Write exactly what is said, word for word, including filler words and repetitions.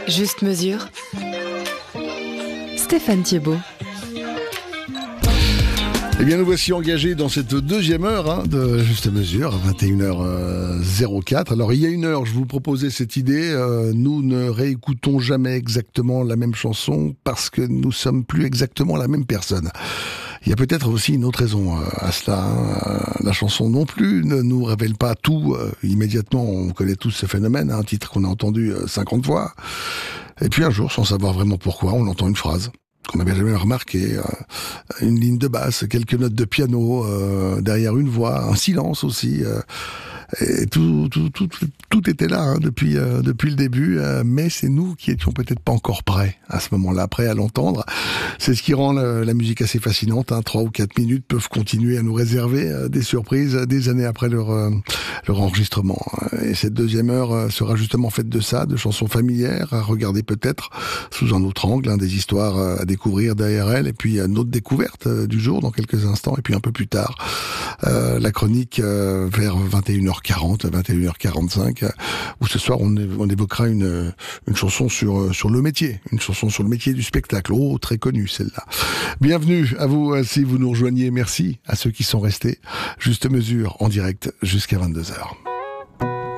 Juste mesure. Stéphane Thiebaud. Eh bien, nous voici engagés dans cette deuxième heure hein, de Juste Mesure, à vingt et une heures zéro quatre. Alors, il y a une heure, je vous proposais cette idée. Euh, nous ne réécoutons jamais exactement la même chanson parce que nous sommes plus exactement la même personne. Il y a peut-être aussi une autre raison à cela. Hein. La chanson non plus ne nous révèle pas tout. Euh, immédiatement, on connaît tous ce phénomène, hein, un titre qu'on a entendu cinquante fois. Et puis un jour, sans savoir vraiment pourquoi, on entend une phrase qu'on n'avait jamais remarqué, euh, une ligne de basse, quelques notes de piano, euh, derrière une voix, un silence aussi. Euh, et tout, tout, tout, tout était là hein, depuis, euh, depuis le début, euh, mais c'est nous qui étions peut-être pas encore prêts à ce moment-là, prêts à l'entendre. C'est ce qui rend le, la musique assez fascinante. Hein. Trois ou quatre minutes peuvent continuer à nous réserver euh, des surprises des années après leur, euh, leur enregistrement. Et cette deuxième heure euh, sera justement faite de ça, de chansons familières à regarder peut-être sous un autre angle, hein, des histoires euh, à découvrir derrière elles, et puis une autre découverte euh, du jour dans quelques instants, et puis un peu plus tard, euh, la chronique euh, vers vingt et une heures quarante, vingt et une heures quarante-cinq, où ce soir on, on évoquera une, une chanson sur, sur le métier, une chanson sur le métier du spectacle. Oh, très connue celle-là. Bienvenue à vous si vous nous rejoignez. Merci à ceux qui sont restés. Juste Mesure en direct jusqu'à vingt-deux heures.